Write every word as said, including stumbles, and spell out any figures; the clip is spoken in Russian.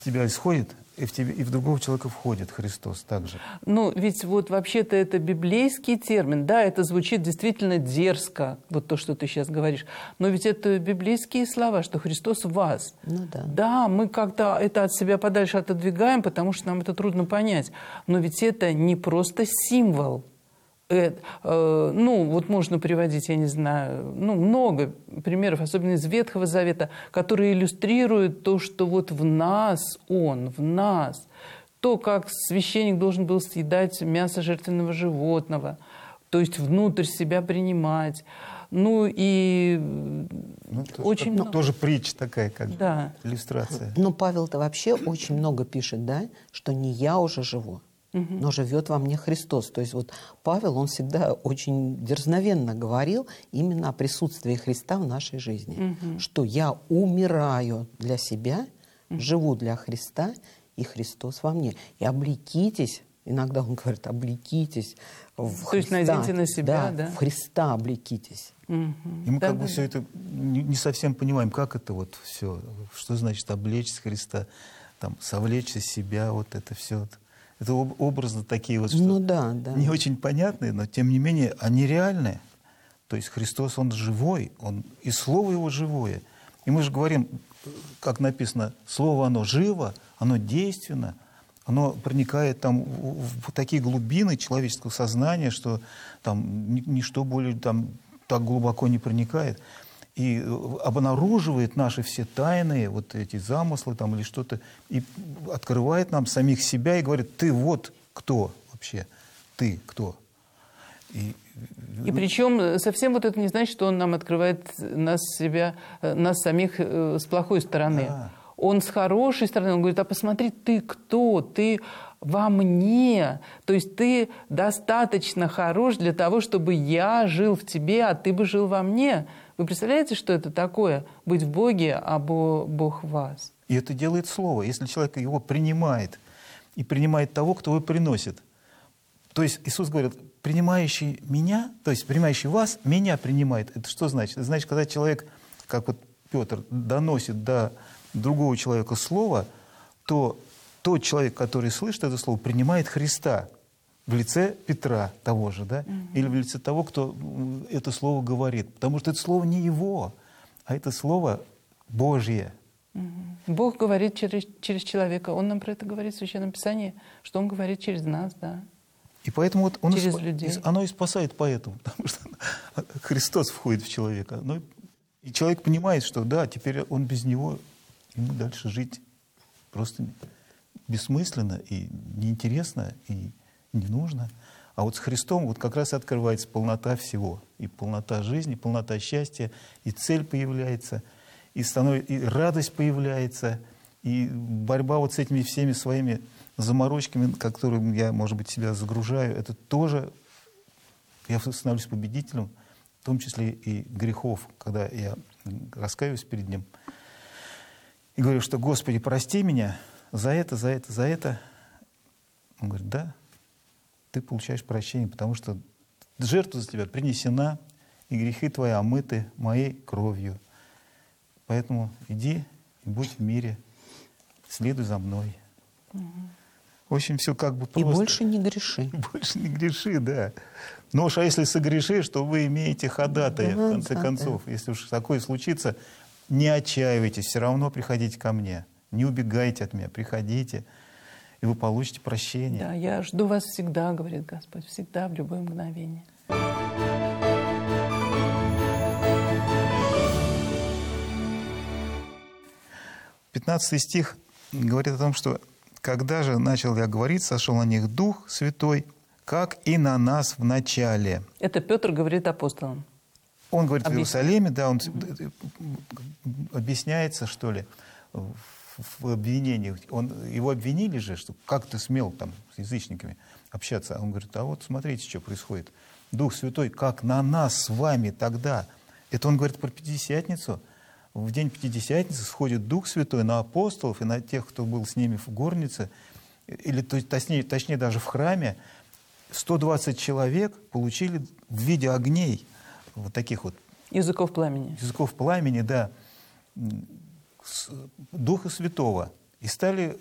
В тебя исходит, и в, тебе, и в другого человека входит Христос также. Ну, ведь вот вообще-то это библейский термин. Да, это звучит действительно дерзко, вот то, что ты сейчас говоришь. Но ведь это библейские слова, что Христос в вас. Ну да. Да, мы как-то это от себя подальше отодвигаем, потому что нам это трудно понять. Но ведь это не просто символ. Э, э, ну, вот можно приводить, я не знаю, ну, много примеров, особенно из Ветхого Завета, которые иллюстрируют то, что вот в нас Он, в нас. То, как священник должен был съедать мясо жертвенного животного, то есть внутрь себя принимать. Ну, и ну, то, очень как, много. Тоже притча такая, как да. иллюстрация. Но Павел-то вообще очень много пишет, да, что не я уже живу, но живет во мне Христос. То есть вот Павел, он всегда очень дерзновенно говорил именно о присутствии Христа в нашей жизни. Угу. Что я умираю для себя, живу для Христа, и Христос во мне. И облекитесь, иногда он говорит, облекитесь в То есть Христа. наденьте на себя, да? Да, в Христа облекитесь. Угу. И мы да, как бы да, все это не, не совсем понимаем, как это вот все, что значит облечь Христа, там, совлечь из себя, вот это все. Это образы такие вот, что ну, да, да. не очень понятные, но тем не менее они реальные. То есть Христос, Он живой, Он, и Слово Его живое. И мы же говорим, как написано, Слово оно живо, оно действенно, оно проникает там в, в такие глубины человеческого сознания, что там ничто более там так глубоко не проникает. И обнаруживает наши все тайны, вот эти замыслы там или что-то, и открывает нам самих себя и говорит, ты вот кто вообще, ты кто. И, и причем совсем вот это не значит, что он нам открывает нас, себя, нас самих с плохой стороны. Да. Он с хорошей стороны, он говорит, а посмотри, ты кто, ты во мне, то есть ты достаточно хорош для того, чтобы я жил в тебе, а ты бы жил во мне. Вы представляете, что это такое? Быть в Боге, а Бог в вас. И это делает Слово. Если человек его принимает, и принимает того, кто его приносит. То есть Иисус говорит, принимающий меня, то есть принимающий вас, меня принимает. Это что значит? Это значит, когда человек, как вот Петр, доносит до другого человека Слово, то тот человек, который слышит это Слово, принимает Христа в лице Петра того же, да? Mm-hmm. Или в лице того, кто это Слово говорит. Потому что это Слово не его, а это Слово Божье. Mm-hmm. Бог говорит через, через человека. Он нам про это говорит в Священном Писании, что Он говорит через нас, да. И поэтому вот он через и, людей. Оно и спасает поэтому, потому что Христос входит в человека. Ну, и человек понимает, что да, теперь он без него, ему дальше жить просто бессмысленно и неинтересно, и не нужно. А вот с Христом вот как раз и открывается полнота всего. И полнота жизни, полнота счастья, и цель появляется, и, станов... и радость появляется, и борьба вот с этими всеми своими заморочками, которыми я, может быть, себя загружаю, это тоже, я становлюсь победителем, в том числе и грехов, когда я раскаиваюсь перед Ним. И говорю, что, Господи, прости меня за это, за это, за это. Он говорит, да, ты получаешь прощение, потому что жертва за тебя принесена, и грехи твои омыты моей кровью. Поэтому иди и будь в мире, следуй за мной. Угу. В общем, все как бы просто. И больше не греши. Больше не греши, да. Но уж а если согрешишь, то вы имеете ходатая, да, в конце да, концов. Да. Если уж такое случится, не отчаивайтесь, все равно приходите ко мне. Не убегайте от меня, приходите, и вы получите прощение. Да, я жду вас всегда, говорит Господь, всегда, в любое мгновение. пятнадцатый стих говорит о том, что «Когда же начал я говорить, сошел на них Дух Святой, как и на нас в начале». Это Петр говорит апостолам. Он говорит Объясня... в Иерусалиме, да, он угу. объясняется, что ли, в обвинениях. Он, его обвинили же, что как ты смел там с язычниками общаться. Он говорит, а вот смотрите, что происходит. Дух Святой, как на нас с вами тогда. Это он говорит про Пятидесятницу. В день Пятидесятницы сходит Дух Святой на апостолов и на тех, кто был с ними в горнице, или то, точнее, точнее даже в храме. сто двадцать человек получили в виде огней, вот таких вот. Языков пламени. Языков пламени, да. Духа Святого. И стали